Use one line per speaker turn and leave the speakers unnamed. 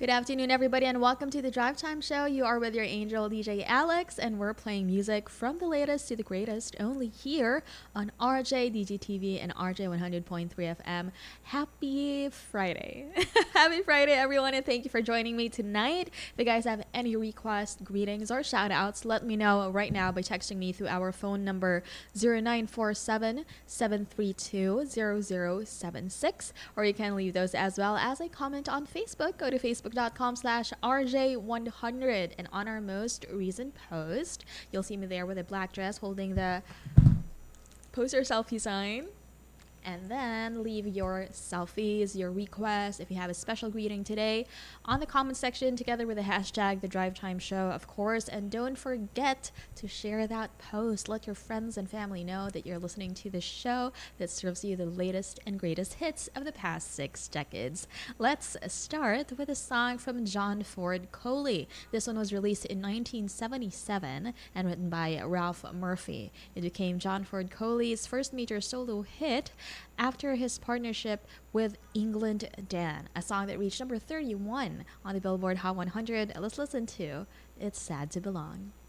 Good afternoon, everybody, and welcome to the Drive Time Show. You are with your angel DJ Alex, and we're playing music from the latest to the greatest only here on RJ DGTV and RJ 100.3 FM. Happy Friday. Happy Friday, everyone, and thank you for joining me tonight. If you guys have any requests, greetings, or shout outs, let me know right now by texting me through our phone number 0947 732 0076, or you can leave those as well as a comment on Facebook. Go to facebook.com/RJ100, and on our most recent post, you'll see me there with a black dress holding the poster selfie sign. And then leave your selfies, your requests, if you have a special greeting today, on the comment section together with the hashtag The Drive Time Show, of course. And don't forget to share that post. Let your friends and family know that you're listening to the show that serves you the latest and greatest hits of the past 6 decades. Let's start with a song from John Ford Coley. This one was released in 1977 and written by Ralph Murphy. It became John Ford Coley's first major solo hit after his partnership with England Dan, a song that reached number 31 on the Billboard Hot 100. Let's listen to It's Sad to Belong.